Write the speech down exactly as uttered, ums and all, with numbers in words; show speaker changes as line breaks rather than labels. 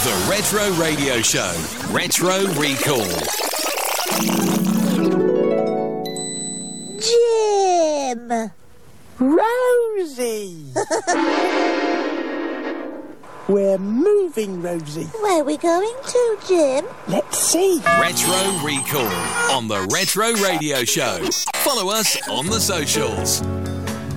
The Retro Radio Show. Retro Recall.
Jim!
Rosie! We're moving, Rosie.
Where are we going to, Jim?
Let's see.
Retro Recall on The Retro Radio Show. Follow us on the socials.